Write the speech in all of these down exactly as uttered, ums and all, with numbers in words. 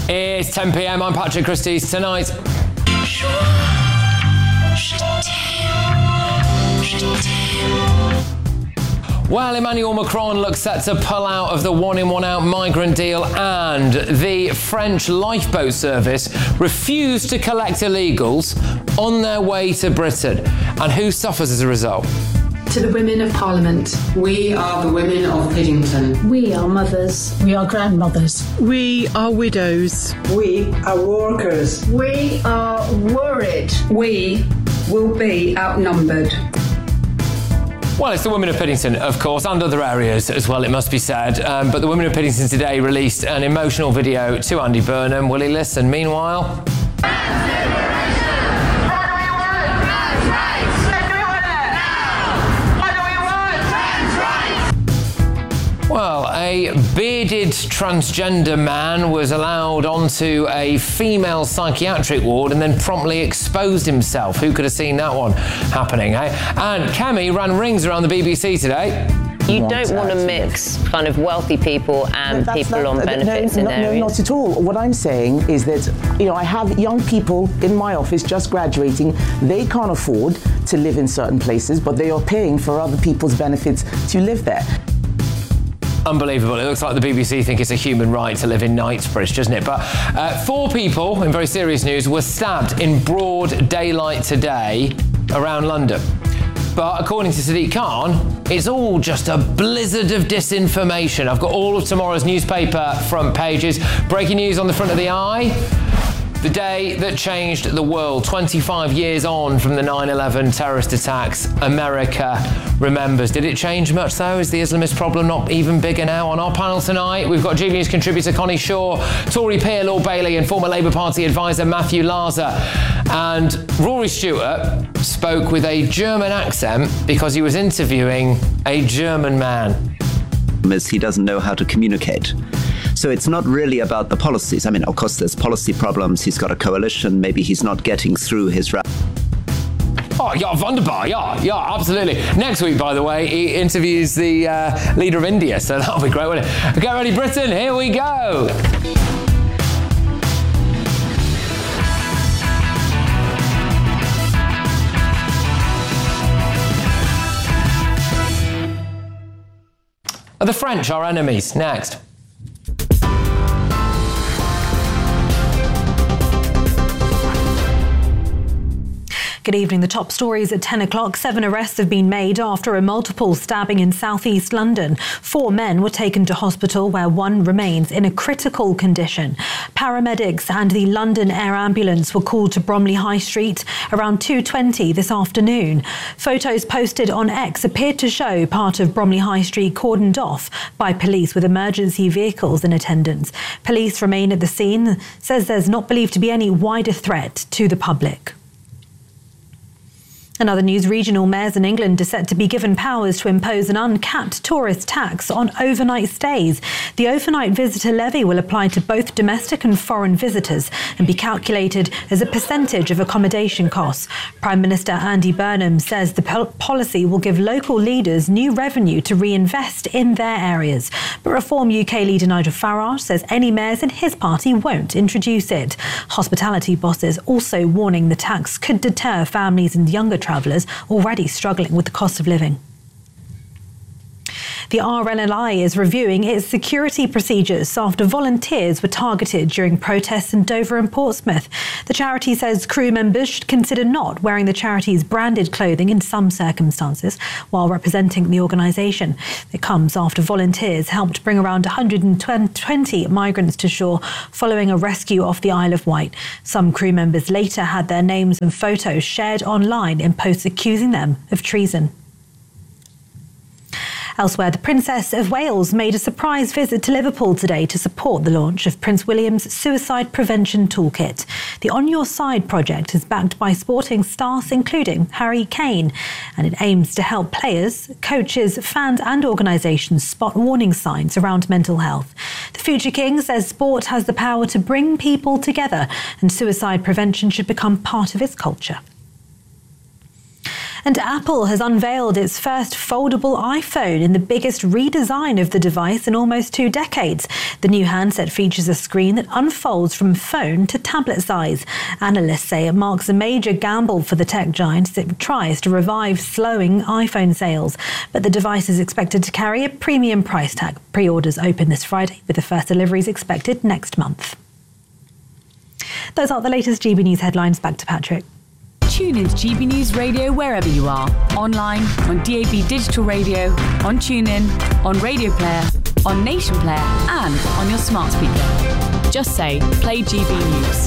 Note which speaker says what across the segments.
Speaker 1: It's ten p m. I'm Patrick Christys. Tonight. Well, Emmanuel Macron looks set to pull out of the one-in, one-out migrant deal, and the French lifeboat service refused to collect illegals on their way to Britain. And who suffers as a result?
Speaker 2: To the women of Parliament.
Speaker 3: We are the women of Piddington.
Speaker 4: We are mothers. We are grandmothers.
Speaker 5: We are widows.
Speaker 6: We are workers.
Speaker 7: We are worried.
Speaker 8: We will be outnumbered.
Speaker 1: Well, it's the women of Piddington, of course, and other areas as well, it must be said. Um, but the women of Piddington today released an emotional video to Andy Burnham. Will he listen? Meanwhile... Well, a bearded transgender man was allowed onto a female psychiatric ward and then promptly exposed himself. Who could have seen that one happening, eh? And Kemi ran rings around the B B C today.
Speaker 9: You don't want to mix kind of wealthy people and
Speaker 10: That's
Speaker 9: people
Speaker 10: not,
Speaker 9: on benefits
Speaker 10: no,
Speaker 9: in
Speaker 10: no,
Speaker 9: areas.
Speaker 10: No, not at all. What I'm saying is that, you know, I have young people in my office just graduating. They can't afford to live in certain places, but they are paying for other people's benefits to live there.
Speaker 1: Unbelievable. It looks like the B B C think it's a human right to live in Knightsbridge, doesn't it? But uh, four people, in very serious news, were stabbed in broad daylight today around London. But according to Sadiq Khan, it's all just a blizzard of disinformation. I've got all of tomorrow's newspaper front pages. Breaking news on the front of the Eye. The day that changed the world, twenty-five years on from the nine eleven terrorist attacks, America remembers. Did it change much though? Is the Islamist problem not even bigger now? On our panel tonight, we've got G V News contributor Connie Shaw, Tory peer Lord Bailey and former Labour Party advisor Matthew Larzer. And Rory Stewart spoke with a German accent because he was interviewing a German man.
Speaker 11: He doesn't know how to communicate. So it's not really about the policies. I mean, of course, there's policy problems. He's got a coalition. Maybe he's not getting through his... Ra-
Speaker 1: Oh, yeah, wunderbar. Yeah, yeah, absolutely. Next week, by the way, he interviews the uh, leader of India. So that'll be great, won't it? Get ready, Britain. Here we go. Are the French our enemies? Next.
Speaker 12: Good evening. The top stories at ten o'clock. Seven arrests have been made after a multiple stabbing in southeast London. Four men were taken to hospital where one remains in a critical condition. Paramedics and the London Air Ambulance were called to Bromley High Street around two twenty this afternoon. Photos posted on X appeared to show part of Bromley High Street cordoned off by police with emergency vehicles in attendance. Police remain at the scene, says there's not believed to be any wider threat to the public. In other news, regional mayors in England are set to be given powers to impose an uncapped tourist tax on overnight stays. The overnight visitor levy will apply to both domestic and foreign visitors and be calculated as a percentage of accommodation costs. Prime Minister Andy Burnham says the pol- policy will give local leaders new revenue to reinvest in their areas. But Reform U K leader Nigel Farage says any mayors in his party won't introduce it. Hospitality bosses also warning the tax could deter families and younger travellers already struggling with the cost of living. The R N L I is reviewing its security procedures after volunteers were targeted during protests in Dover and Portsmouth. The charity says crew members should consider not wearing the charity's branded clothing in some circumstances while representing the organisation. It comes after volunteers helped bring around one hundred twenty migrants to shore following a rescue off the Isle of Wight. Some crew members later had their names and photos shared online in posts accusing them of treason. Elsewhere, the Princess of Wales made a surprise visit to Liverpool today to support the launch of Prince William's Suicide Prevention Toolkit. The On Your Side project is backed by sporting stars including Harry Kane, and it aims to help players, coaches, fans and organisations spot warning signs around mental health. The Future King says sport has the power to bring people together and suicide prevention should become part of its culture. And Apple has unveiled its first foldable iPhone in the biggest redesign of the device in almost two decades. The new handset features a screen that unfolds from phone to tablet size. Analysts say it marks a major gamble for the tech giant as it tries to revive slowing iPhone sales. But the device is expected to carry a premium price tag. Pre-orders open this Friday, with the first deliveries expected next month. Those are the latest G B News headlines. Back to Patrick.
Speaker 13: Tune into G B News Radio wherever you are. Online, on D A B Digital Radio, on TuneIn, on Radio Player, on Nation Player and on your smart speaker. Just say, play G B News.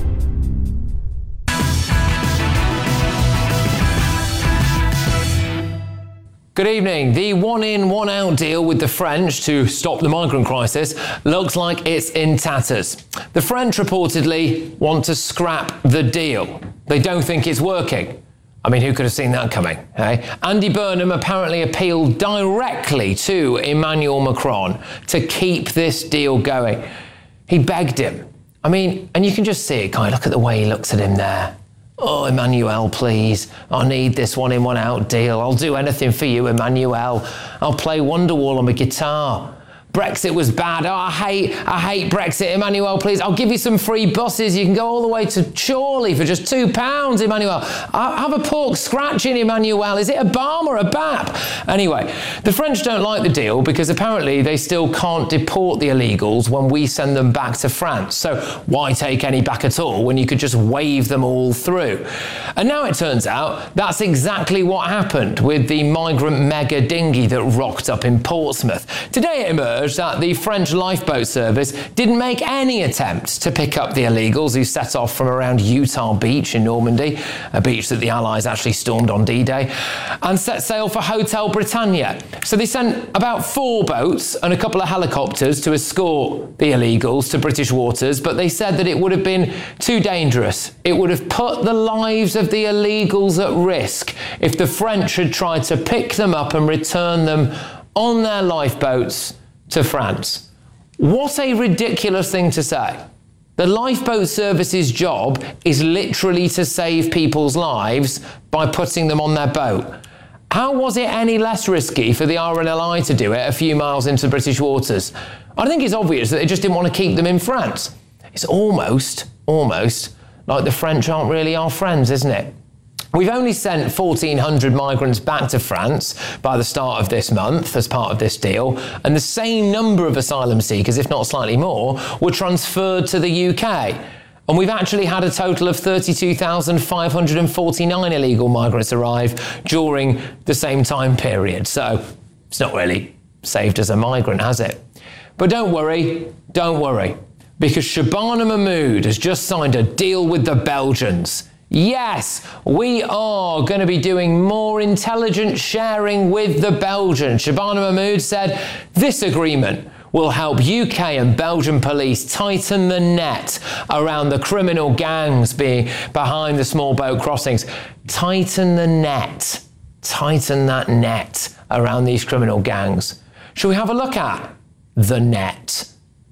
Speaker 1: Good evening. The one-in, one-out deal with the French to stop the migrant crisis looks like it's in tatters. The French reportedly want to scrap the deal. They don't think it's working. I mean, who could have seen that coming, eh? Andy Burnham apparently appealed directly to Emmanuel Macron to keep this deal going. He begged him. I mean, and you can just see it, kind of look at the way he looks at him there. Oh, Emmanuel, please. I need this one in, one out deal. I'll do anything for you, Emmanuel. I'll play Wonderwall on my guitar. Brexit was bad. Oh, I hate, I hate Brexit. Emmanuel, please. I'll give you some free buses. You can go all the way to Chorley for just two pounds, Emmanuel. I'll have a pork scratching, Emmanuel. Is it a balm or a B A P? Anyway, the French don't like the deal because apparently they still can't deport the illegals when we send them back to France. So why take any back at all when you could just wave them all through? And now it turns out that's exactly what happened with the migrant mega dinghy that rocked up in Portsmouth. Today it emerged that the French lifeboat service didn't make any attempt to pick up the illegals who set off from around Utah Beach in Normandy, a beach that the Allies actually stormed on D-Day, and set sail for Hotel Britannia. So they sent about four boats and a couple of helicopters to escort the illegals to British waters, but they said that it would have been too dangerous. It would have put the lives of the illegals at risk if the French had tried to pick them up and return them on their lifeboats to France. What a ridiculous thing to say. The lifeboat service's job is literally to save people's lives by putting them on their boat. How was it any less risky for the R N L I to do it a few miles into British waters? I think it's obvious that they just didn't want to keep them in France. It's almost, almost like the French aren't really our friends, isn't it? We've only sent fourteen hundred migrants back to France by the start of this month as part of this deal, and the same number of asylum seekers, if not slightly more, were transferred to the U K. And we've actually had a total of thirty-two thousand five hundred forty-nine illegal migrants arrive during the same time period. So it's not really saved as a migrant, has it? But don't worry, don't worry, because Shabana Mahmood has just signed a deal with the Belgians. Yes, we are going to be doing more intelligence sharing with the Belgians. Shabana Mahmood said this agreement will help U K and Belgian police tighten the net around the criminal gangs being behind the small boat crossings. Tighten the net. Tighten that net around these criminal gangs. Shall we have a look at the net?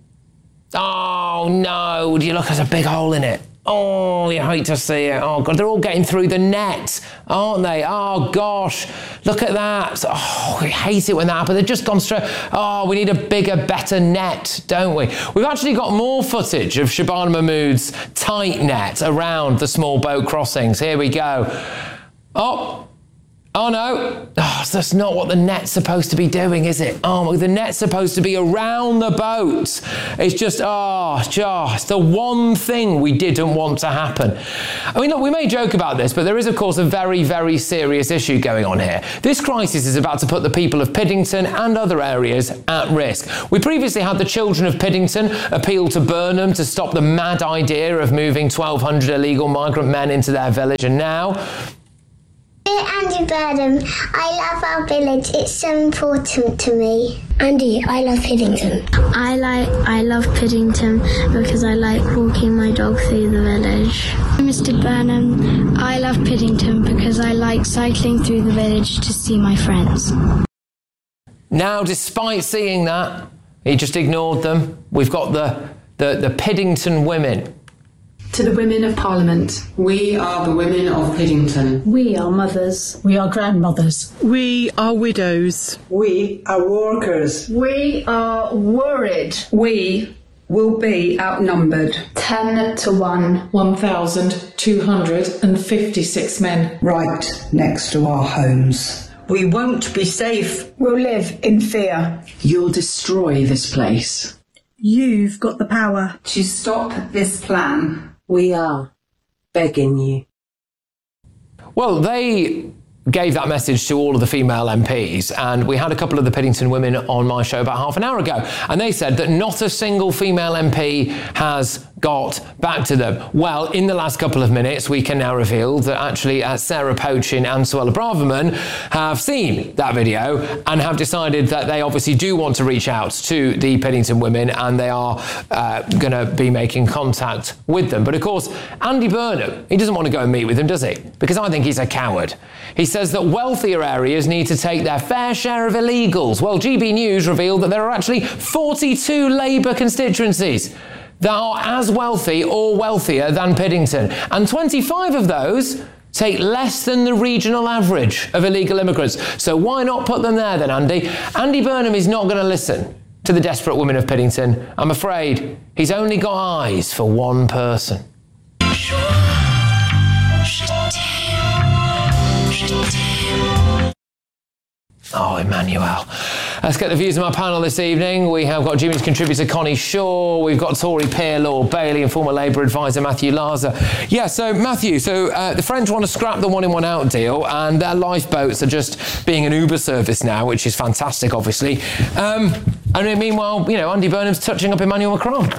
Speaker 1: Oh no, do you look, there's a big hole in it. Oh, you hate to see it. Oh, God, they're all getting through the net, aren't they? Oh, gosh, look at that. Oh, we hate it when that happens. They've just gone straight. Oh, we need a bigger, better net, don't we? We've actually got more footage of Shabana Mahmood's tight net around the small boat crossings. Here we go. Oh. Oh no, oh, that's not what the net's supposed to be doing, is it? Oh, the net's supposed to be around the boat. It's just, oh, just the one thing we didn't want to happen. I mean, look, we may joke about this, but there is, of course, a very, very serious issue going on here. This crisis is about to put the people of Piddington and other areas at risk. We previously had the children of Piddington appeal to Burnham to stop the mad idea of moving twelve hundred illegal migrant men into their village, and now
Speaker 14: Dear Andy Burnham, I love our village. It's so important to me. Andy, I love Piddington.
Speaker 15: I like I love Piddington because I like walking my dog through the village.
Speaker 16: Mister Burnham, I love Piddington because I like cycling through the village to see my friends.
Speaker 1: Now, despite seeing that, he just ignored them. We've got the the, the Piddington women.
Speaker 2: To the women of Parliament.
Speaker 3: We are the women of Piddington.
Speaker 4: We are mothers. We are grandmothers.
Speaker 5: We are widows.
Speaker 6: We are workers.
Speaker 7: We are worried.
Speaker 8: We will be outnumbered.
Speaker 2: Ten to one.
Speaker 17: one thousand two hundred fifty-six men.
Speaker 3: Right next to our homes.
Speaker 8: We won't be safe.
Speaker 7: We'll live in fear.
Speaker 17: You'll destroy this place.
Speaker 4: You've got the power
Speaker 8: to stop this plan.
Speaker 6: We are begging you.
Speaker 1: Well, they gave that message to all of the female M Ps, and we had a couple of the Piddington women on my show about half an hour ago, and they said that not a single female M P has got back to them. Well, in the last couple of minutes, we can now reveal that actually uh, Sarah Pochin and Suella Braverman have seen that video and have decided that they obviously do want to reach out to the Piddington women, and they are uh, going to be making contact with them. But of course, Andy Burnham, he doesn't want to go and meet with them, does he? Because I think he's a coward. He says that wealthier areas need to take their fair share of illegals. Well, G B News revealed that there are actually forty-two Labour constituencies that are as wealthy or wealthier than Piddington. And twenty-five of those take less than the regional average of illegal immigrants. So why not put them there then, Andy? Andy Burnham is not going to listen to the desperate women of Piddington. I'm afraid he's only got eyes for one person. Oh, Emmanuel. Let's get the views of my panel this evening. We have got G B News contributor Connie Shaw, we've got Tory peer Lord Bailey and former Labour advisor Matthew Larzer. Yeah, so Matthew, so uh, the French want to scrap the one in one out deal, and their lifeboats are just being an Uber service now, which is fantastic, obviously. Um, and meanwhile, you know, Andy Burnham's touching up Emmanuel Macron.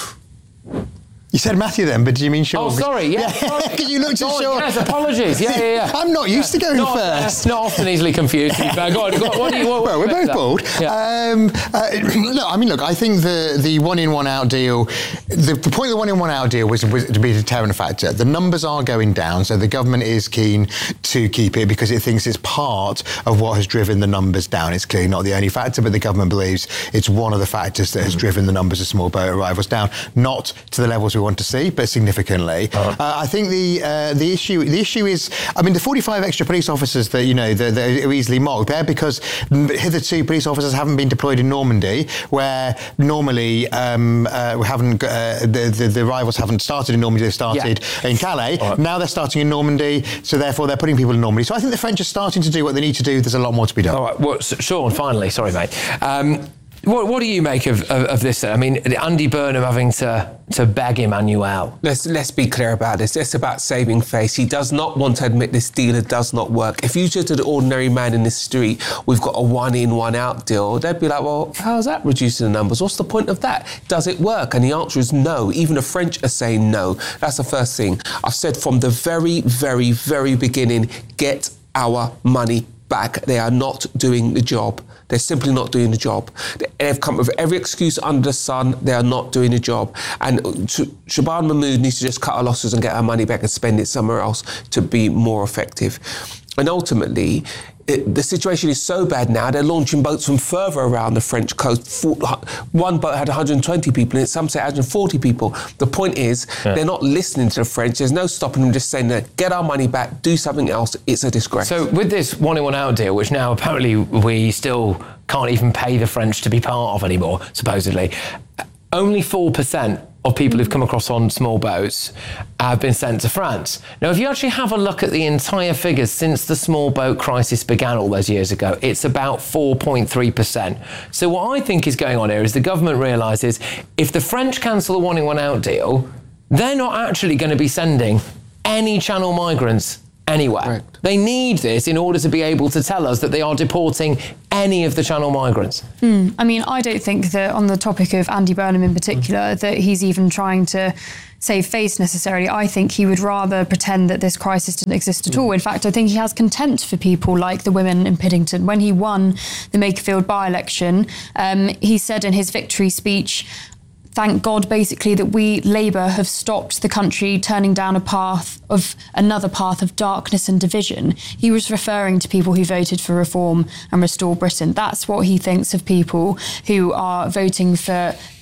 Speaker 18: You said Matthew then, but do you mean Sean?
Speaker 1: Oh, sorry, yeah.
Speaker 18: Because you looked at
Speaker 1: oh,
Speaker 18: Sean.
Speaker 1: Yes, apologies. Yeah, yeah, yeah.
Speaker 18: I'm not used
Speaker 1: yeah.
Speaker 18: to going
Speaker 1: not,
Speaker 18: first.
Speaker 1: Uh, not often easily confused. Go on, go on. What do you, what,
Speaker 18: well, we're both
Speaker 1: that?
Speaker 18: bald.
Speaker 1: Yeah.
Speaker 18: Um, uh, look, I mean, look, I think the, the one in, one out deal, the, the point of the one in, one out deal was, was to be a deterrent factor. The numbers are going down, so the government is keen to keep it because it thinks it's part of what has driven the numbers down. It's clearly not the only factor, but the government believes it's one of the factors that has mm-hmm. driven the numbers of small boat arrivals down, not to the levels we want to see, but significantly. Uh-huh. Uh, I think the uh, the issue the issue is, I mean, the forty-five extra police officers that, you know, that, that are easily mocked, they're because hitherto police officers haven't been deployed in Normandy, where normally um, uh, we haven't uh, the, the the rivals haven't started in Normandy, they've started yeah. in Calais. Right. Now they're starting in Normandy, so therefore they're putting people in Normandy. So I think the French are starting to do what they need to do. There's a lot more to be done.
Speaker 1: All right, well, Sean, finally, sorry, mate. Um, What, what do you make of, of, of this? I mean, Andy Burnham having to, to beg Emmanuel.
Speaker 19: Let's let's be clear about this. It's about saving face. He does not want to admit this deal does not work. If you said to the ordinary man in the street, we've got a one in, one out deal, they'd be like, well, how's that reducing the numbers? What's the point of that? Does it work? And the answer is no. Even the French are saying no. That's the first thing. I've said from the very, very, very beginning, get our money back. They are not doing the job. They're simply not doing the job. They've come up with every excuse under the sun. They are not doing the job. And Shabana Mahmood needs to just cut her losses and get her money back and spend it somewhere else to be more effective. And ultimately, it, the situation is so bad now, they're launching boats from further around the French coast. One boat had one hundred twenty people in it, some say one hundred forty people. The point is, yeah. they're not listening to the French. There's no stopping them, just saying, that, get our money back, do something else. It's a disgrace.
Speaker 1: So with this one in, one out deal, which now apparently we still can't even pay the French to be part of anymore, supposedly, only four percent of people who've come across on small boats have been sent to France. Now, if you actually have a look at the entire figures since the small boat crisis began all those years ago, it's about four point three percent. So what I think is going on here is the government realises if the French cancel the one in, one out deal, they're not actually going to be sending any Channel migrants anywhere. Correct. They need this in order to be able to tell us that they are deporting any of the Channel migrants.
Speaker 20: Mm. I mean, I don't think that on the topic of Andy Burnham in particular, mm. that he's even trying to save face necessarily. I think he would rather pretend that this crisis didn't exist at mm. all. In fact, I think he has contempt for people like the women in Piddington. When he won the Makerfield by-election, um, he said in his victory speech, thank God, basically, that we, Labour, have stopped the country turning down a path of another path of darkness and division. He was referring to people who voted for reform and restore Britain. That's what he thinks of people who are voting for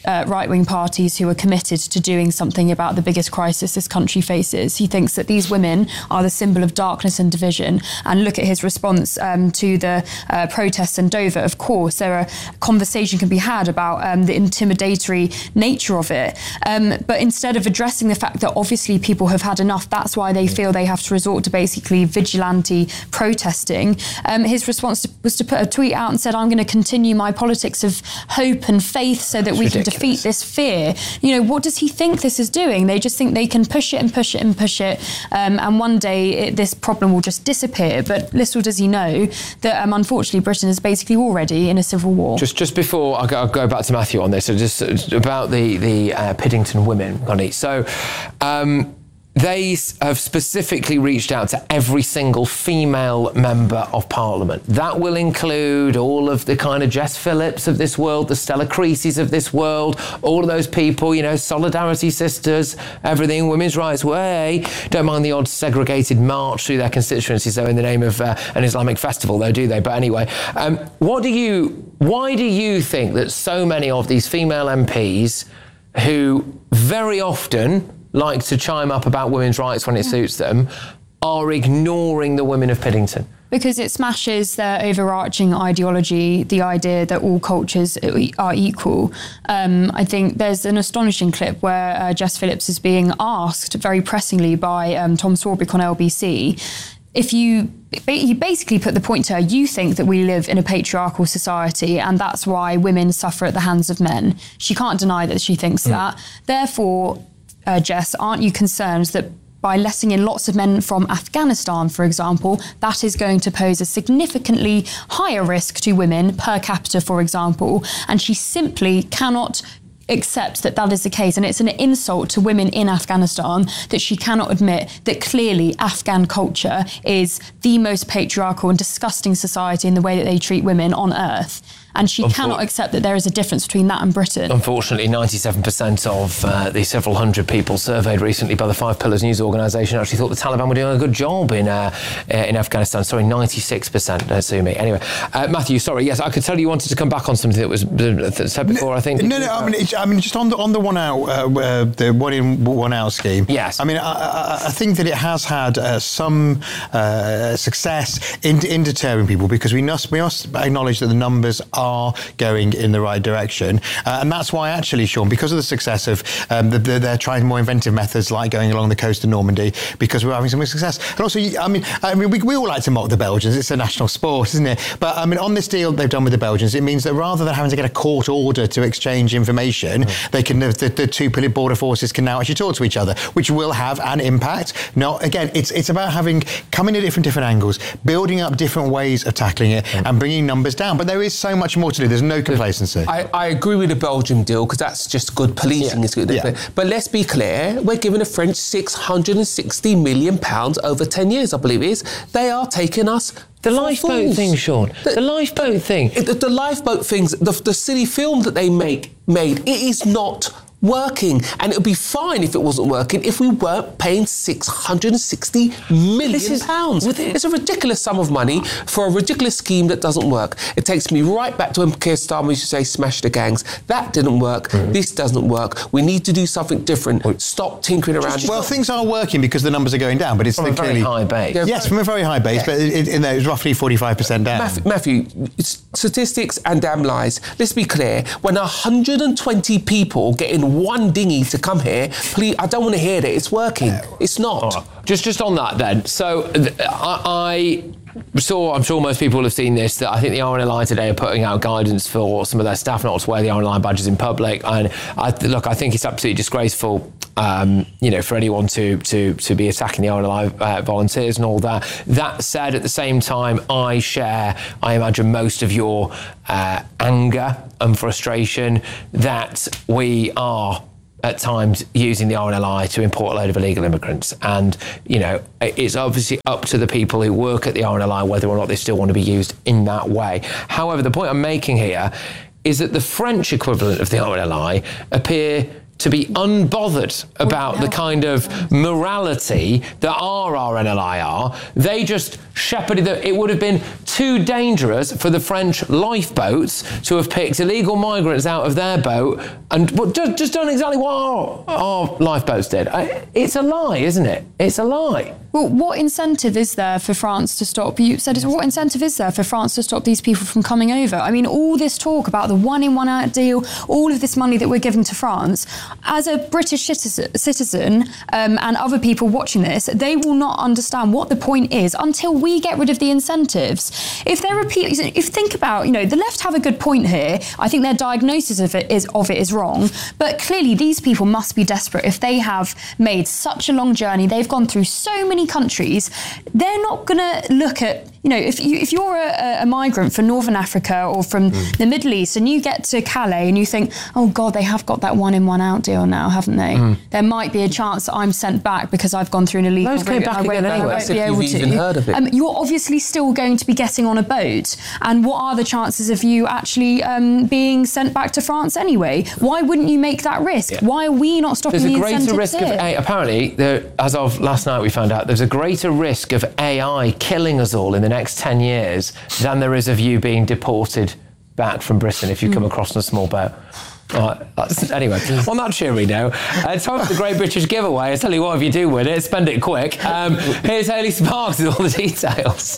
Speaker 20: Uh, right-wing parties who are committed to doing something about the biggest crisis this country faces. He thinks that these women are the symbol of darkness and division. And look at his response um, to the uh, protests in Dover. Of course, there are conversation can be had about um, the intimidatory nature of it. Um, but instead of addressing the fact that obviously people have had enough, that's why they feel they have to resort to basically vigilante protesting. Um, his response to, was to put a tweet out and said, "I'm going to continue my politics of hope and faith so that we can defeat this fear." You know, what does he think this is doing? They just think they can push it and push it and push it, um, and one day it, this problem will just disappear. But little does he know that, um, unfortunately, Britain is basically already in a civil war.
Speaker 1: Just just before I go, I'll go back to Matthew on this, so just about the, the uh, Piddington women, Connie. So, um, they have specifically reached out to every single female member of Parliament. That will include all of the kind of Jess Phillips of this world, the Stella Creasy's of this world, all of those people, you know, Solidarity Sisters, everything, Women's Rights Way. Don't mind the odd segregated march through their constituencies, though, in the name of uh, an Islamic festival, though, do they? But anyway, um, what do you, why do you think that so many of these female M Ps who very often like to chime up about women's rights when it suits them, are ignoring the women of Piddington?
Speaker 20: Because it smashes their overarching ideology, the idea that all cultures are equal. Um, I think there's an astonishing clip where uh, Jess Phillips is being asked very pressingly by um, Tom Swarbrick on L B C, if you, he basically put the point to her, you think that we live in a patriarchal society and that's why women suffer at the hands of men. She can't deny that she thinks mm. that. Therefore, Uh, Jess, aren't you concerned that by letting in lots of men from Afghanistan, for example, that is going to pose a significantly higher risk to women per capita, for example, and she simply cannot accept that that is the case, and it's an insult to women in Afghanistan that she cannot admit that clearly Afghan culture is the most patriarchal and disgusting society in the way that they treat women on earth. And she Unfor- cannot accept that there is a difference between that and Britain.
Speaker 1: Unfortunately, ninety-seven percent of uh, the several hundred people surveyed recently by the Five Pillars news organisation actually thought the Taliban were doing a good job in uh, in Afghanistan. Sorry, ninety-six percent, don't sue me. Anyway, uh, Matthew, sorry, yes, I could tell you wanted to come back on something that was uh, said before, I think.
Speaker 18: No, no, I mean, it's, I mean, just on the on the one out, uh, uh, the one in, one out scheme.
Speaker 1: Yes.
Speaker 18: I mean, I, I, I think that it has had uh, some uh, success in, in deterring people, because we must, we must acknowledge that the numbers are going in the right direction. Uh, and that's why, actually, Sean, because of the success of, um, the, the, they're trying more inventive methods like going along the coast of Normandy, because we're having some success. And also, I mean, I mean we, we all like to mock the Belgians. It's a national sport, isn't it? But, I mean, on this deal they've done with the Belgians, it means that rather than having to get a court order to exchange information, mm. they can, the, the two border forces can now actually talk to each other, which will have an impact. Now, again, it's it's about having, coming at it from different angles, building up different ways of tackling it mm. and bringing numbers down. But there is so much more to do. There's no complacency.
Speaker 19: I, I agree with the Belgium deal, because that's just good policing. Yeah. Is good. Yeah. But let's be clear, we're giving the French six hundred sixty million pounds over ten years, I believe it is. They are taking us
Speaker 1: The lifeboat thing, Sean. The, the lifeboat thing.
Speaker 19: The, the lifeboat things, the, the silly film that they make made, it is not working, and it would be fine if it wasn't working if we weren't paying six hundred sixty million is, pounds. It's a ridiculous sum of money for a ridiculous scheme that doesn't work. It takes me right back to when Keir Starmer used to say smash the gangs. That didn't work. Mm-hmm. This doesn't work. We need to do something different. Stop tinkering around.
Speaker 18: Just, well, things are working because the numbers are going down, but it's
Speaker 1: from a very
Speaker 18: clearly,
Speaker 1: high base.
Speaker 18: Yeah, yes, from a very high base, yeah. But it, it, it's roughly forty-five percent down.
Speaker 19: Matthew, Matthew, statistics and damn lies. Let's be clear. When one hundred twenty people get in one dinghy to come here, please, I don't want to hear that it's working. It's not.
Speaker 1: Right. Just just on that then. So th- I, I saw, I'm sure most people will have seen this, that I think the R N L I today are putting out guidance for some of their staff not to wear the R N L I badges in public. And I, look, I think it's absolutely disgraceful, um, you know, for anyone to to to be attacking the R N L I uh, volunteers and all that. That said, at the same time, I share, I imagine, most of your uh, anger and frustration that we are at times using the R N L I to import a load of illegal immigrants. And, you know, it's obviously up to the people who work at the R N L I whether or not they still want to be used in that way. However, the point I'm making here is that the French equivalent of the R N L I appear to be unbothered about the kind of morality that R R N L I are. They just shepherded the, it would have been too dangerous for the French lifeboats to have picked illegal migrants out of their boat and well, just, just done exactly what our, our lifeboats did. I, it's a lie, isn't it? It's a lie.
Speaker 20: Well, what incentive is there for France to stop? You said, what incentive is there for France to stop these people from coming over? I mean, all this talk about the one in, one out deal, all of this money that we're giving to France, as a British citizen um, and other people watching this, they will not understand what the point is until we get rid of the incentives. If there are people, if think about, you know, the left have a good point here. I think their diagnosis of it is of it is wrong, but clearly these people must be desperate. If they have made such a long journey, they've gone through so many countries, they're not going to look at, you know, if you if you're a, a migrant from Northern Africa or from mm. the Middle East and you get to Calais and you think, oh God, they have got that one in, one out deal now, haven't they? Mm. There might be a chance that I'm sent back because I've gone through an illegal route.
Speaker 1: Those go back again anyway.
Speaker 20: If you've even heard of it. Um, you're obviously still going to be getting on a boat, and what are the chances of you actually um, being sent back to France anyway? Why wouldn't you make that risk? Yeah. Why are we not stopping the incentives
Speaker 1: There's a greater risk
Speaker 20: here?
Speaker 1: of A I. Apparently, there, as of last night we found out, there's a greater risk of A I killing us all in the next ten years than there is of you being deported back from Britain if you come across in a small boat. All right, anyway, on that cheery note, uh, time for the Great British Giveaway. I tell you what, if you do win it, spend it quick. Um, here's Hayley Sparks with all the details.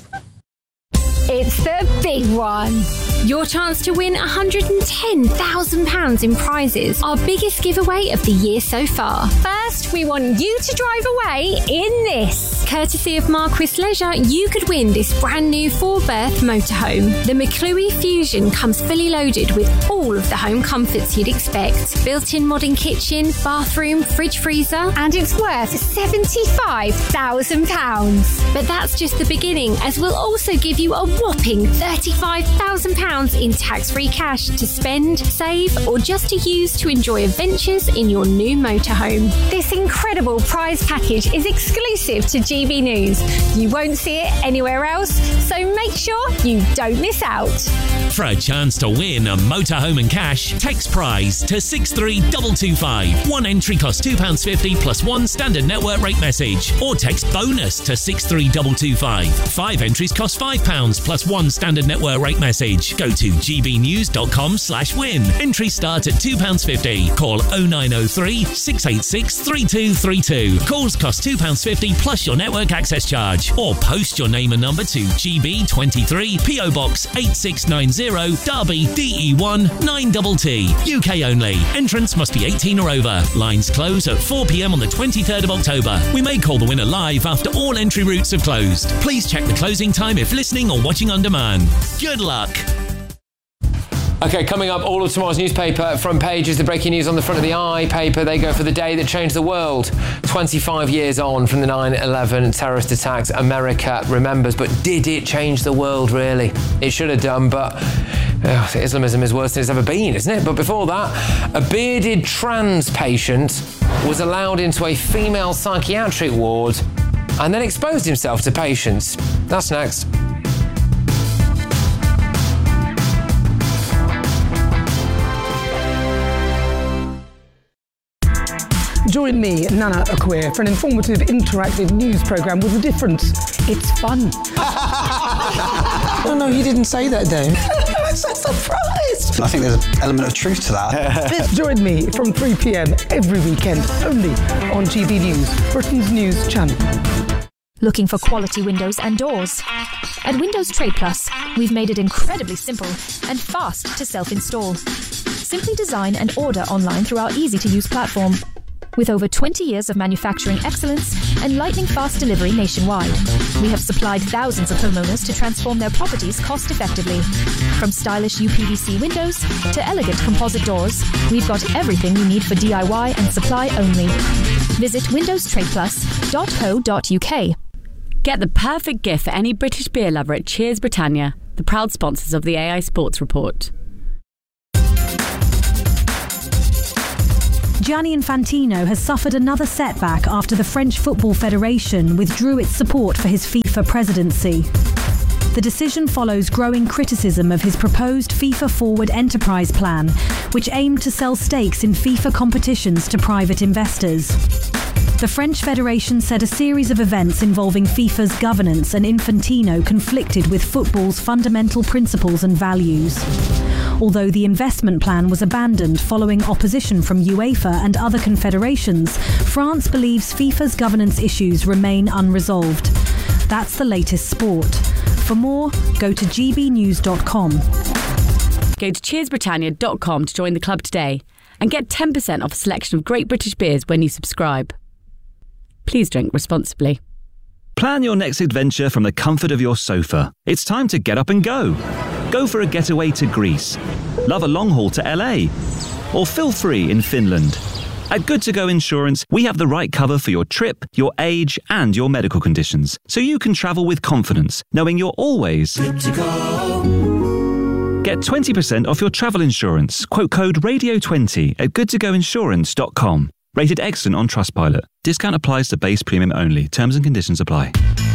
Speaker 21: It's the big one. Your chance to win one hundred ten thousand pounds in prizes. Our biggest giveaway of the year so far. First, we want you to drive away in this. Courtesy of Marquis Leisure, you could win this brand new four-berth motorhome. The McClue Fusion comes fully loaded with all of the home comforts you'd expect. Built-in modern kitchen, bathroom, fridge freezer, and it's worth seventy-five thousand pounds. But that's just the beginning, as we'll also give you a whopping thirty-five thousand pounds in tax-free cash to spend, save, or just to use to enjoy adventures in your new motorhome. This incredible prize package is exclusive to G B News. You won't see it anywhere else, so make sure you don't miss out.
Speaker 22: For a chance to win a motorhome and cash, text prize to six three two two five. One entry costs two pounds fifty plus one standard network rate message. Or text bonus to six three two two five. Five entries cost five pounds plus one standard network rate message. Go to gbnews.com slash win. Entries start at two pounds fifty. Call oh nine oh three, six eight six, three two three two. Calls cost two pounds fifty plus your network access charge. Or post your name and number to G B twenty-three, P O Box eight six nine zero, Derby, D E one nine T T. U K only. Entrance must be eighteen or over. Lines close at four p.m. on the twenty-third of October. We may call the winner live after all entry routes have closed. Please check the closing time if listening or watching on demand. Good luck.
Speaker 1: OK, coming up, all of tomorrow's newspaper front page is the breaking news on the front of the I paper. They go for the day that changed the world. twenty-five years on from the nine eleven terrorist attacks, America remembers. But did it change the world, really? It should have done, but oh, Islamism is worse than it's ever been, isn't it? But before that, a bearded trans patient was allowed into a female psychiatric ward and then exposed himself to patients. That's next.
Speaker 23: Join me, Nana Akweer, for an informative, interactive news programme with a difference. It's fun.
Speaker 24: No, no, you didn't say that, Dave.
Speaker 23: I'm so surprised.
Speaker 24: I think there's an element of truth to that.
Speaker 23: Join me from three p.m. every weekend, only on G B News, Britain's news channel.
Speaker 25: Looking for quality windows and doors? At Windows Trade Plus, we've made it incredibly simple and fast to self-install. Simply design and order online through our easy-to-use platform. With over twenty years of manufacturing excellence and lightning-fast delivery nationwide, we have supplied thousands of homeowners to transform their properties cost-effectively. From stylish U P V C windows to elegant composite doors, we've got everything you need for D I Y and supply only. Visit windows trade plus dot co dot U K.
Speaker 26: Get the perfect gift for any British beer lover at Cheers Britannia, the proud sponsors of the A I Sports Report.
Speaker 12: Gianni Infantino has suffered another setback after the French Football Federation withdrew its support for his FIFA presidency. The decision follows growing criticism of his proposed FIFA Forward Enterprise Plan, which aimed to sell stakes in FIFA competitions to private investors. The French Federation said a series of events involving FIFA's governance and Infantino conflicted with football's fundamental principles and values. Although the investment plan was abandoned following opposition from UEFA and other confederations, France believes FIFA's governance issues remain unresolved. That's the latest sport. For more, go to g b news dot com.
Speaker 26: Go to cheers britannia dot com to join the club today and get ten percent off a selection of great British beers when you subscribe. Please drink responsibly.
Speaker 9: Plan your next adventure from the comfort of your sofa. It's time to get up and go. Go for a getaway to Greece. Love a long haul to L A. Or feel free in Finland. At Good To Go Insurance, we have the right cover for your trip, your age, and your medical conditions, so you can travel with confidence, knowing you're always good to go. Get twenty percent off your travel insurance. Quote code radio twenty at good to go insurance dot com. Rated excellent on Trustpilot. Discount applies to base premium only. Terms and conditions apply.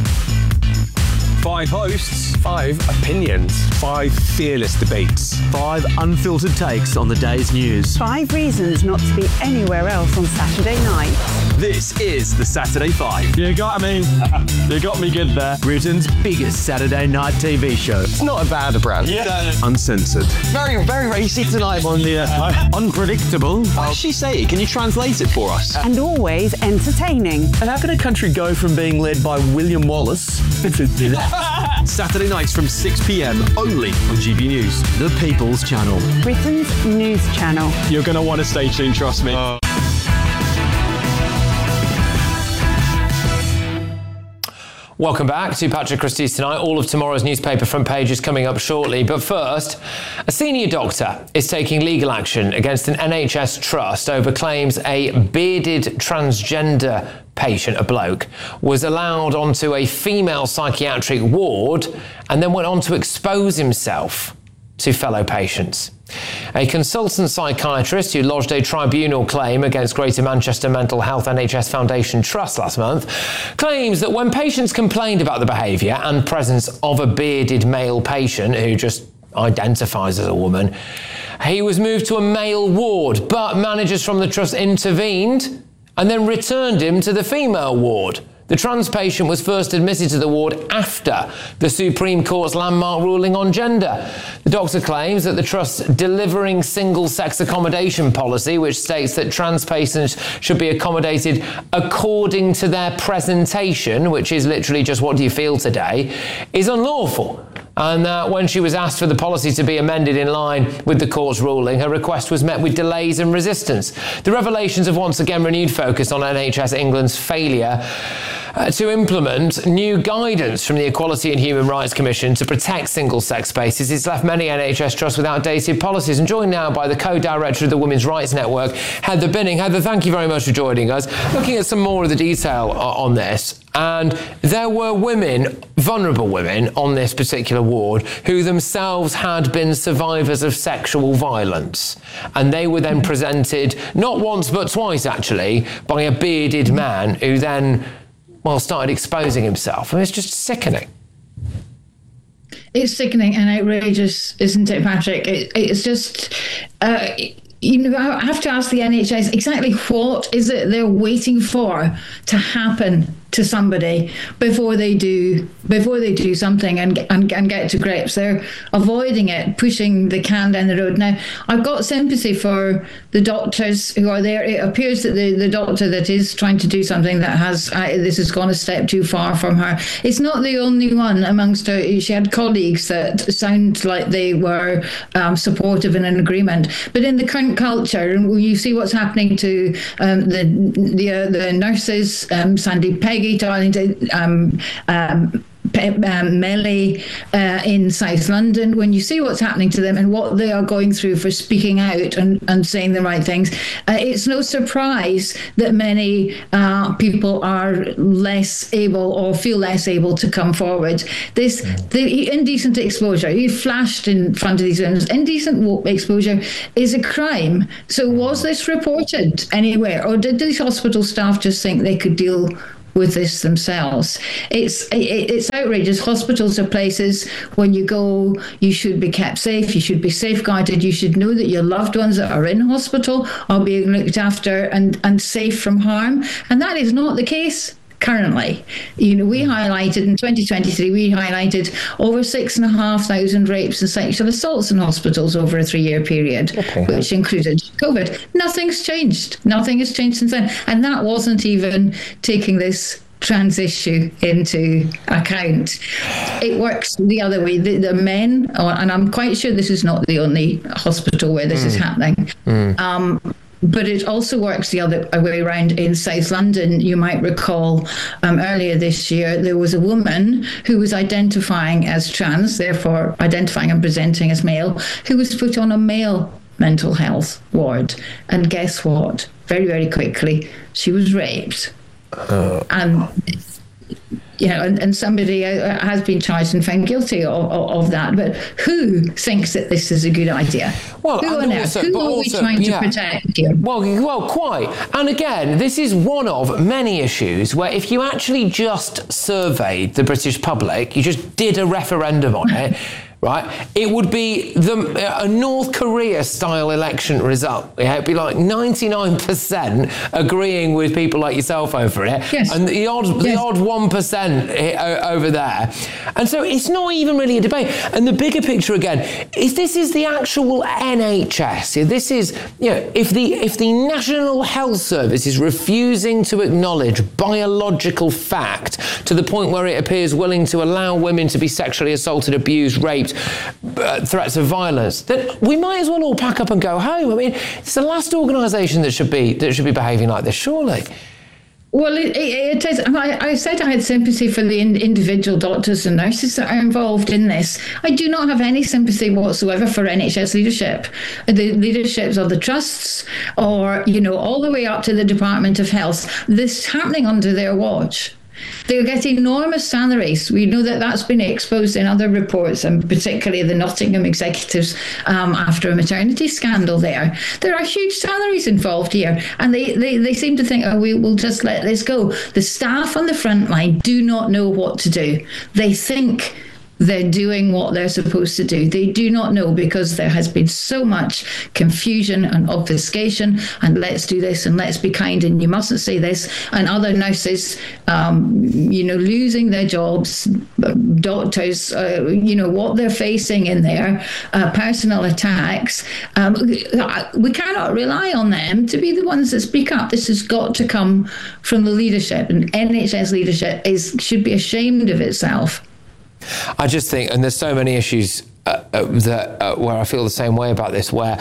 Speaker 10: Five hosts, five opinions, five fearless debates,
Speaker 11: five unfiltered takes on the day's news.
Speaker 13: Five reasons not to be anywhere else on Saturday night.
Speaker 10: This is the Saturday Five.
Speaker 11: You got me. You got me good there. Britain's biggest Saturday night T V show.
Speaker 10: It's not a bad brand.
Speaker 11: Yeah.
Speaker 10: Uncensored.
Speaker 11: Very, very racy tonight on the uh, unpredictable.
Speaker 10: What does she say? Can you translate it for us?
Speaker 13: And always entertaining.
Speaker 11: And how can a country go from being led by William Wallace to
Speaker 10: Saturday nights from six p.m. only on G B News.
Speaker 11: The People's Channel.
Speaker 13: Britain's news channel.
Speaker 10: You're going to want to stay tuned, trust me. Uh.
Speaker 1: Welcome back to Patrick Christie's Tonight. All of tomorrow's newspaper front page is coming up shortly. But first, a senior doctor is taking legal action against an N H S trust over claims a bearded transgender patient, a bloke, was allowed onto a female psychiatric ward and then went on to expose himself to fellow patients. A consultant psychiatrist who lodged a tribunal claim against Greater Manchester Mental Health N H S Foundation Trust last month claims that when patients complained about the behaviour and presence of a bearded male patient who just identifies as a woman, he was moved to a male ward, but managers from the trust intervened and then returned him to the female ward. The trans patient was first admitted to the ward after the Supreme Court's landmark ruling on gender. The doctor claims that the Trust's delivering single-sex accommodation policy, which states that trans patients should be accommodated according to their presentation, which is literally just what do you feel today, is unlawful. And uh, when she was asked for the policy to be amended in line with the court's ruling, her request was met with delays and resistance. The revelations have once again renewed focus on N H S England's failure uh, to implement new guidance from the Equality and Human Rights Commission to protect single-sex spaces. It's left many N H S trusts with outdated policies. And joined now by the co-director of the Women's Rights Network, Heather Binning. Heather, thank you very much for joining us. Looking at some more of the detail on this. And there were women, vulnerable women, on this particular ward who themselves had been survivors of sexual violence. And they were then presented, not once but twice actually, by a bearded man who then, well, started exposing himself. And it's just sickening.
Speaker 14: It's sickening and outrageous, isn't it, Patrick? It, it's just... Uh, You know, I have to ask the N H S exactly what is it they're waiting for to happen to somebody before they do before they do something and, and and get to grips. They're avoiding it, pushing the can down the road. Now, I've got sympathy for the doctors who are there. It appears that the, the doctor that is trying to do something that has uh, this has gone a step too far from her. It's not the only one amongst her. She had colleagues that sound like they were um, supportive and in agreement. But in the current culture, and you see what's happening to um, the the, uh, the nurses, um, Sandy Peggy, Darlington, um, um, Um, Melly uh, in South London, when you see what's happening to them and what they are going through for speaking out and, and saying the right things, uh, it's no surprise that many uh, people are less able or feel less able to come forward. This the indecent exposure, you flashed in front of these women, indecent exposure is a crime. So was this reported anywhere, or did these hospital staff just think they could deal with this themselves. It's it, it's outrageous. Hospitals are places when you go, you should be kept safe, you should be safeguarded, you should know that your loved ones that are in hospital are being looked after and, and safe from harm. And that is not the case currently. You know, we highlighted in twenty twenty-three, we highlighted over six and a half thousand rapes and sexual assaults in hospitals over a three-year period, okay. which included COVID. Nothing's changed. Nothing has changed since then. And that wasn't even taking this trans issue into account. It works the other way. The, the men, and I'm quite sure this is not the only hospital where this mm. is happening, mm. um, but it also works the other way around in South London. You might recall um, earlier this year, there was a woman who was identifying as trans, therefore identifying and presenting as male, who was put on a male mental health ward. And guess what? Very, very quickly, she was raped. Uh, and you know, and, and somebody uh, has been charged and found guilty of, of, of that. But who thinks that this is a good idea? Well, who on earth? Who are we trying yeah. to protect here?
Speaker 1: Well, well, quite. And again, this is one of many issues where if you actually just surveyed the British public, you just did a referendum on it, right, it would be the, a North Korea-style election result. Yeah, it'd be like ninety-nine percent agreeing with people like yourself over it, yes. and the odd, yes. the odd one percent over there. And so it's not even really a debate. And the bigger picture again is this is the actual N H S. This is, you know, if the if the National Health Service is refusing to acknowledge biological fact to the point where it appears willing to allow women to be sexually assaulted, abused, raped, Uh, threats of violence, then we might as well all pack up and go home. I mean, it's the last organisation that should be that should be behaving like this, surely.
Speaker 14: Well, it, it, it is. I, I said I had sympathy for the in, individual doctors and nurses that are involved in this. I do not have any sympathy whatsoever for N H S leadership, the leaderships of the trusts, or, you know, all the way up to the Department of Health. This happening under their watch. They're getting enormous salaries. We know that that's been exposed in other reports, and particularly the Nottingham executives um, after a maternity scandal there. There are huge salaries involved here, and they, they, they seem to think, oh, we will just let this go. The staff on the front line do not know what to do. They think they're doing what they're supposed to do. They do not know, because there has been so much confusion and obfuscation, and let's do this and let's be kind and you mustn't say this, and other nurses, um, you know, losing their jobs, doctors, uh, you know, what they're facing in there, uh, personal attacks. Um, we cannot rely on them to be the ones that speak up. This has got to come from the leadership, and N H S leadership is should be ashamed of itself.
Speaker 1: I just think, and there's so many issues uh, uh, that uh, where I feel the same way about this, where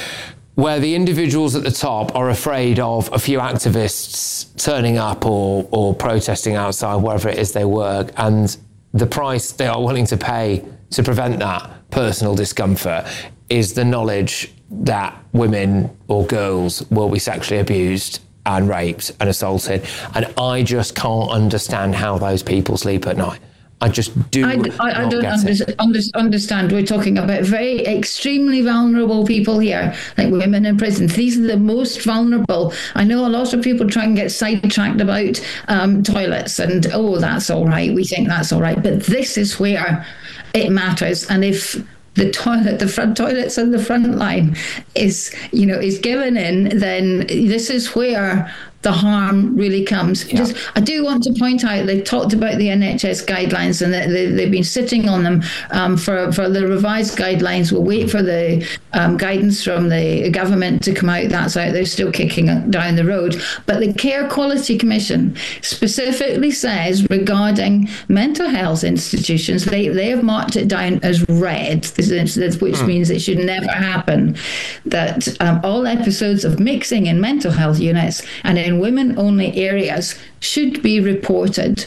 Speaker 1: where the individuals at the top are afraid of a few activists turning up or or protesting outside wherever it is they work, and the price they are willing to pay to prevent that personal discomfort is the knowledge that women or girls will be sexually abused and raped and assaulted. And I just can't understand how those people sleep at night. I just do
Speaker 14: I, I, I don't under, under, understand. We're talking about very extremely vulnerable people here, like women in prison. These are the most vulnerable. I know a lot of people try and get sidetracked about um, toilets and, oh, that's all right. We think that's all right. But this is where it matters. And if the toilet, the front toilets on the front line is, you know, is given in, then this is where the harm really comes. Yeah. Just, I do want to point out, they talked about the N H S guidelines, and they, they've been sitting on them um, for, for the revised guidelines. We'll wait for the um, guidance from the government to come out. That's out. They're still kicking down the road. But the Care Quality Commission specifically says regarding mental health institutions, they, they have marked it down as red, which mm. means it should never happen, that um, all episodes of mixing in mental health units and in women-only areas should be reported.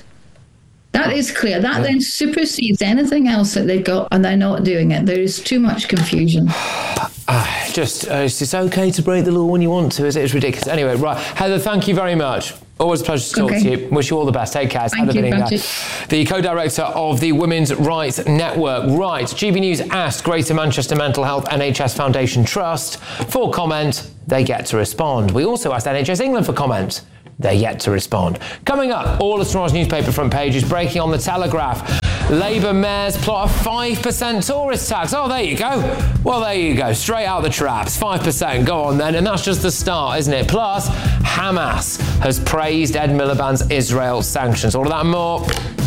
Speaker 14: That is clear. That yeah. then supersedes anything else that they've got, and they're not doing it. There is too much confusion.
Speaker 1: Uh, just, uh, it's just okay to break the law when you want to, is it? It's ridiculous. Anyway, right. Heather, thank you very much. Always a pleasure to talk okay. to you. Wish you all the best. Take care. It's
Speaker 14: Thank
Speaker 1: Heather
Speaker 14: you,
Speaker 1: Binningham, the co-director of the Women's Rights Network. Right. G B News asked Greater Manchester Mental Health N H S Foundation Trust for comment. They get to respond. We also asked N H S England for comment. they're yet to respond. Coming up, all of tomorrow's newspaper front pages breaking on the Telegraph. Labour mayors plot a five percent tourist tax. Oh, there you go. Well, there you go. Straight out the traps. five percent. Go on then. And that's just the start, isn't it? Plus, Hamas has praised Ed Miliband's Israel sanctions. All of that and more.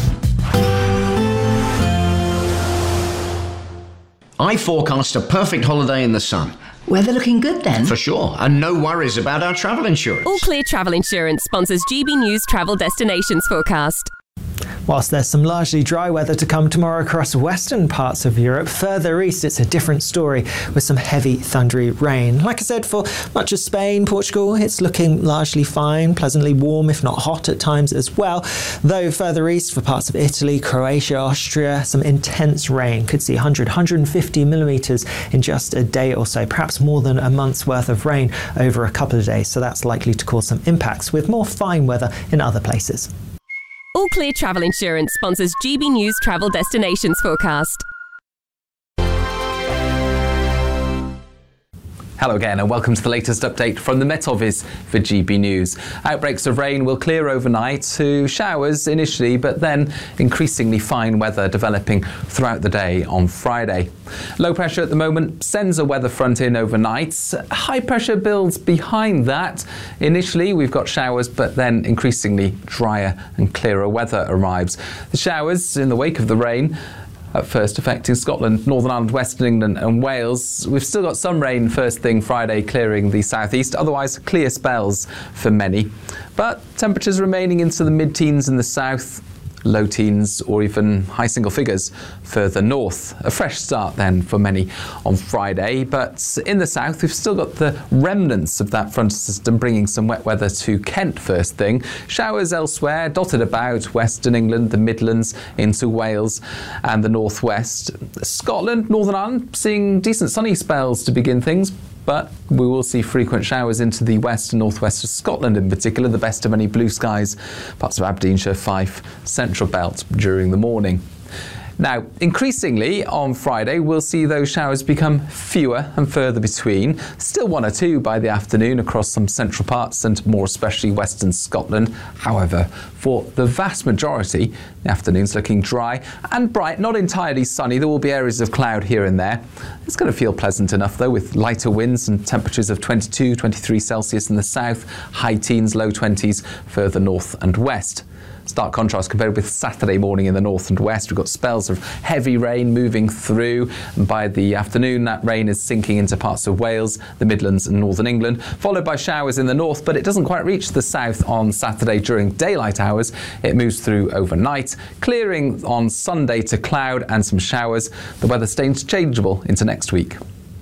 Speaker 2: I forecast a perfect holiday in the sun.
Speaker 3: Weather looking good then?
Speaker 2: For sure, and no worries about our travel insurance.
Speaker 5: All Clear Travel Insurance sponsors G B News Travel Destinations forecast.
Speaker 7: Whilst there's some largely dry weather to come tomorrow across western parts of Europe, further east it's a different story with some heavy thundery rain. Like I said, for much of Spain, Portugal, it's looking largely fine, pleasantly warm if not hot at times as well. Though further east for parts of Italy, Croatia, Austria, some intense rain. Could see one hundred, one hundred fifty millimetres in just a day or so, perhaps more than a month's worth of rain over a couple of days. So that's likely to cause some impacts with more fine weather in other places.
Speaker 5: All Clear Travel Insurance sponsors G B News Travel Destinations forecast.
Speaker 15: Hello again and welcome to the latest update from the Met Office for G B News. Outbreaks of rain will clear overnight to showers initially, but then increasingly fine weather developing throughout the day on Friday. Low pressure at the moment sends a weather front in overnight. High pressure builds behind that. Initially we've got showers, but then increasingly drier and clearer weather arrives. The showers in the wake of the rain at first affecting Scotland, Northern Ireland, Western England and Wales. We've still got some rain first thing Friday clearing the southeast, otherwise clear spells for many. But temperatures remaining into the mid-teens in the south, low teens or even high single figures further north. A fresh start then for many on Friday, but in the south we've still got the remnants of that frontal system bringing some wet weather to Kent first thing. Showers elsewhere dotted about Western England, the Midlands into Wales and the northwest. Scotland, Northern Ireland seeing decent sunny spells to begin things, but we will see frequent showers into the west and northwest of Scotland in particular, the best of any blue skies, parts of Aberdeenshire, Fife, Central Belt during the morning. Now, increasingly on Friday, we'll see those showers become fewer and further between. Still one or two by the afternoon across some central parts and more especially western Scotland. However, for the vast majority, the afternoon's looking dry and bright, not entirely sunny. There will be areas of cloud here and there. It's going to feel pleasant enough though, with lighter winds and temperatures of twenty-two, twenty-three Celsius in the south, high teens, low twenties further north and west. Stark contrast compared with Saturday morning in the north and west. We've got spells of heavy rain moving through, and by the afternoon that rain is sinking into parts of Wales, the Midlands and northern England, followed by showers in the north, but it doesn't quite reach the south on Saturday during daylight hours. It moves through overnight, clearing on Sunday to cloud and some showers. The weather stays changeable into next week.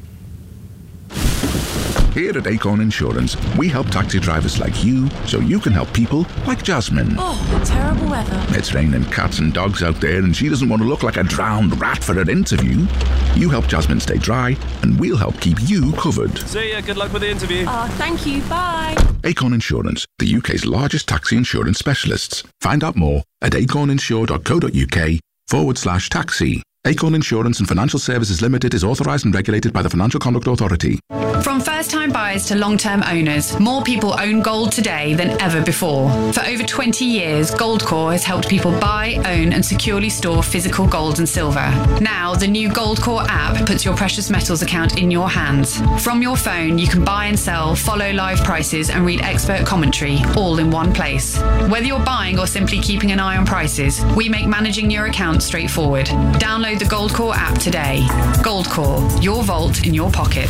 Speaker 16: Here at Acorn Insurance, we help taxi drivers like you so you can help people like Jasmine.
Speaker 27: Oh, terrible weather.
Speaker 16: It's raining cats and dogs out there and she doesn't want to look like a drowned rat for her interview. You help Jasmine stay dry and we'll help keep you covered.
Speaker 10: See ya, good luck with the interview.
Speaker 27: Oh, thank you, bye.
Speaker 16: Acorn Insurance, the U K's largest taxi insurance specialists. Find out more at acorninsure.co.uk forward slash taxi. Acorn Insurance and Financial Services Limited is authorised and regulated by the Financial Conduct Authority.
Speaker 28: From first-time buyers to long-term owners, more people own gold today than ever before. For over twenty years, Goldcore has helped people buy, own and securely store physical gold and silver. Now, the new Goldcore app puts your precious metals account in your hands. From your phone, you can buy and sell, follow live prices and read expert commentary, all in one place. Whether you're buying or simply keeping an eye on prices, we make managing your account straightforward. Download the Goldcore app today. Goldcore, your vault in your pocket.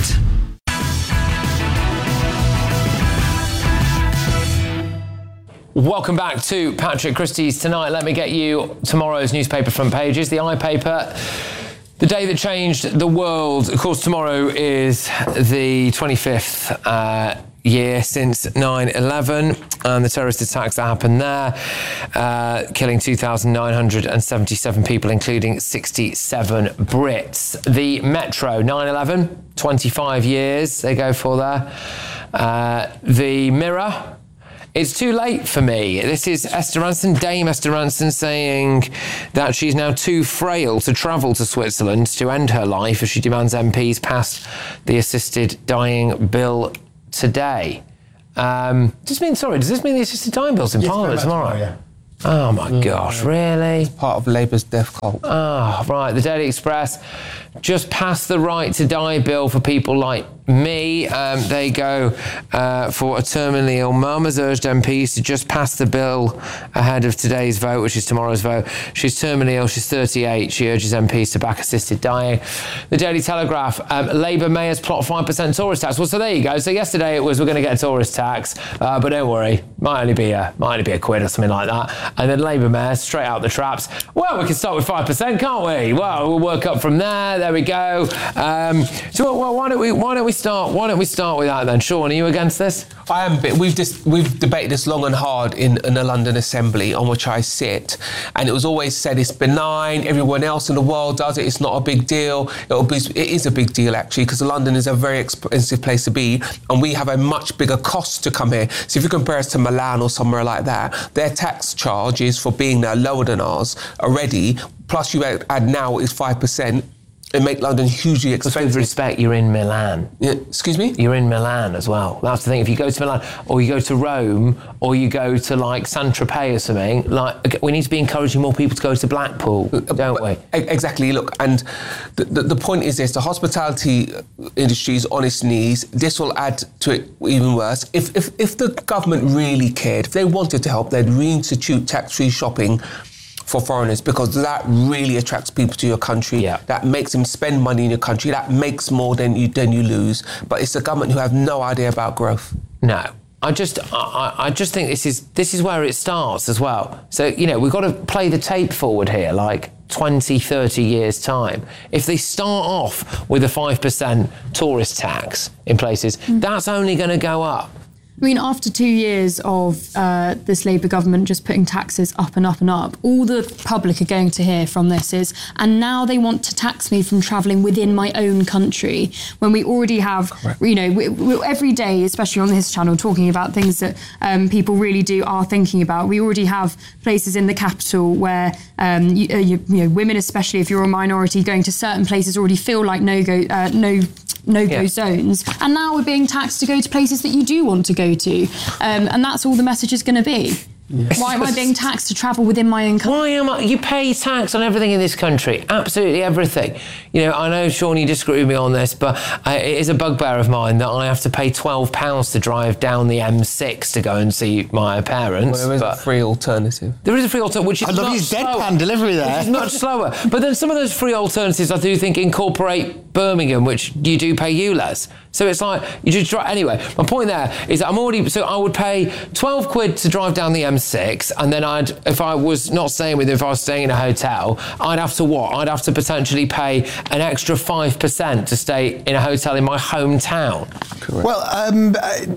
Speaker 1: Welcome back to Patrick Christie's Tonight. Let me get you tomorrow's newspaper front pages. The iPaper, the day that changed the world. Of course, tomorrow is the twenty-fifth uh, year since nine eleven and the terrorist attacks that happened there, uh, killing two thousand nine hundred seventy-seven people, including sixty-seven Brits. The Metro, nine eleven, twenty-five years they go for there. Uh, the Mirror, it's too late for me. This is Esther Rantzen, Dame Esther Rantzen, saying that she's now too frail to travel to Switzerland to end her life as she demands M Ps pass the assisted dying bill today. Um, does this mean, sorry, does this mean the assisted dying bill's in
Speaker 10: Yes,
Speaker 1: Parliament
Speaker 10: very much
Speaker 1: tomorrow?
Speaker 10: so, yeah.
Speaker 1: Oh, my mm, gosh, yeah. Really?
Speaker 10: It's part of Labour's death cult.
Speaker 1: Oh, right. The Daily Express just passed the right to die bill for people like me. Um, they go uh, for a terminally ill mum, has urged M Ps to just pass the bill ahead of today's vote, which is tomorrow's vote. She's terminally ill, she's thirty-eight. She urges M Ps to back assisted dying. The Daily Telegraph, um, Labour mayors plot five percent tourist tax. Well, so there you go. So yesterday it was, we're going to get a tourist tax, uh, but don't worry, might only be a might only be a quid or something like that. And then Labour mayors, straight out the traps. Well, we can start with five percent, can't we? Well, we'll work up from there. There we go. Um, so well, why don't we why don't we start why don't we start with that then? Sean, are you against this?
Speaker 10: I am a bit. We've just we've debated this long and hard in, in the London Assembly, on which I sit, and it was always said it's benign. Everyone else in the world does it. It's not a big deal. It'll be. It is a big deal actually, because London is a very expensive place to be, and we have a much bigger cost to come here. So if you compare us to Milan or somewhere like that, their tax charges for being there are lower than ours already. Plus you add, add now is five percent. It make London hugely expensive.
Speaker 1: With respect, you're in Milan.
Speaker 10: Yeah, excuse me?
Speaker 1: You're in Milan as well. That's the thing. If you go to Milan, or you go to Rome, or you go to like Saint-Tropez or something, like we need to be encouraging more people to go to Blackpool, don't we?
Speaker 10: Exactly. Look, and the, the, the point is this: the hospitality industry is on its knees. This will add to it even worse. If if if the government really cared, if they wanted to help, they'd reinstitute tax-free shopping for foreigners, because that really attracts people to your country.
Speaker 1: Yeah.
Speaker 10: That makes them spend money in your country. That makes more than you than you lose. But it's the government who have no idea about growth.
Speaker 1: No. I just, I, I just think this is this is where it starts as well. So, you know, we've got to play the tape forward here, like twenty, thirty years' time. If they start off with a five percent tourist tax in places, mm. that's only going to go up.
Speaker 3: I mean, after two years of uh, this Labour government just putting taxes up and up and up, all the public are going to hear from this is, and now they want to tax me from travelling within my own country, when we already have, Correct. you know, we, we, every day, especially on this channel, talking about things that um, people really do are thinking about. We already have places in the capital where, um, you, uh, you, you know, women, especially if you're a minority, going to certain places already feel like no-go, uh, no... no-go yeah. zones, and now we're being taxed to go to places that you do want to go to, um, and that's all the message is going to be. Yes. Why am I being taxed to travel within my own country?
Speaker 1: Why am I? You pay tax on everything in this country, absolutely everything. You know, I know, Sean, you disagree with me on this, but uh, it is a bugbear of mine that I have to pay twelve pounds to drive down the M six to go and see my parents.
Speaker 10: Well, there is
Speaker 1: but
Speaker 10: a free alternative.
Speaker 1: There is a free alternative, which is
Speaker 4: I love
Speaker 1: much
Speaker 4: his
Speaker 1: slower,
Speaker 4: deadpan delivery there.
Speaker 1: which is much slower. But then some of those free alternatives, I do think, incorporate Birmingham, which you do pay U L E Z. So it's like, you just drive, anyway, my point there is that I'm already, so I would pay twelve quid to drive down the M six, and then I'd, if I was not staying with them, if I was staying in a hotel, I'd have to what? I'd have to potentially pay an extra five percent to stay in a hotel in my hometown.
Speaker 4: Correct. Well, um,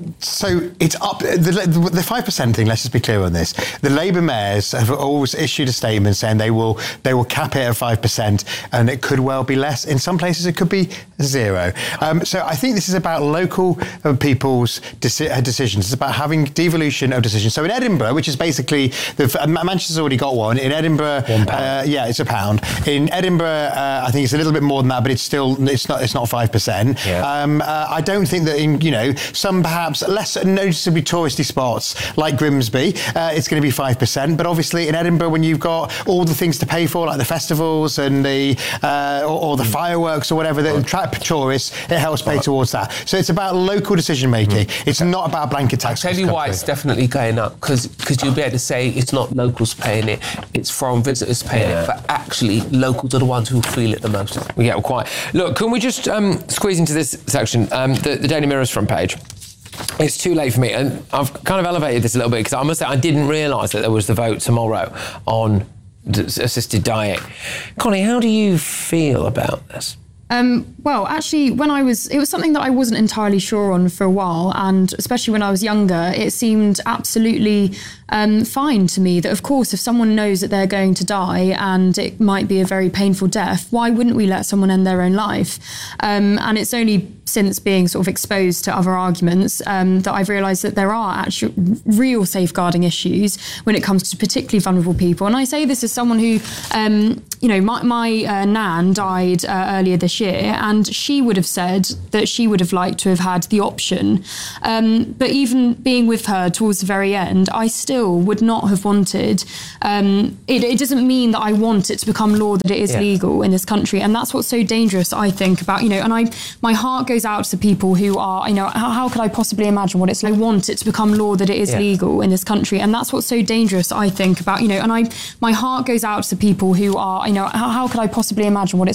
Speaker 4: so it's up, the, the five percent thing, let's just be clear on this. The Labour mayors have always issued a statement saying they will they will cap it at five percent, and it could well be less. In some places, it could be zero. Um, so I think this is about local uh, people's deci- decisions. It's about having devolution of decisions. So in Edinburgh, which is basically, the, uh, Manchester's already got one. In Edinburgh, uh, yeah, it's a pound. In Edinburgh, uh, I think it's a little bit more than that, but it's still it's not it's not five percent.
Speaker 1: Yeah.
Speaker 4: Um, uh, I don't think that in you know some perhaps less noticeably touristy spots like Grimsby, uh, it's going to be five percent. But obviously in Edinburgh, when you've got all the things to pay for, like the festivals and the uh, or, or the fireworks or whatever that attract tourists, it helps pay towards that. So it's about local decision making. Mm. It's not about blanket tax.
Speaker 10: I'll tell you why it's definitely going up, because because you'll be able to say it's not locals paying it, it's foreign visitors paying yeah. it, but actually locals are the ones who feel it the most.
Speaker 1: Yeah, well, quite. Look, can we just um, squeeze into this section, um, the, the Daily Mirror's front page? It's too late for me, and I've kind of elevated this a little bit because I must say I didn't realise that there was the vote tomorrow on d- assisted dying. Connie, how do you feel about this?
Speaker 3: Um, well, actually, when I was, it was something that I wasn't entirely sure on for a while, and especially when I was younger, it seemed absolutely um, fine to me that, of course, if someone knows that they're going to die and it might be a very painful death, why wouldn't we let someone end their own life? Um, and it's only since being sort of exposed to other arguments um, that I've realised that there are actual real safeguarding issues when it comes to particularly vulnerable people. And I say this as someone who, um, you know, my, my uh, nan died uh, earlier this this year, and she would have said that she would have liked to have had the option. Um, but even being with her towards the very end, I still would not have wanted, um, it, it doesn't mean that I want it to become law that it is
Speaker 1: Yeah.
Speaker 3: legal in this country. And that's what's so dangerous, I think, about, you know, and I, my heart goes out to the people who are, you know, how, how could I possibly imagine what it's like? I want it to become law that it is
Speaker 1: Yeah.
Speaker 3: legal in this country. And that's what's so dangerous, I think, about, you know, and I, my heart goes out to the people who are, you know, how, how could I possibly imagine what it's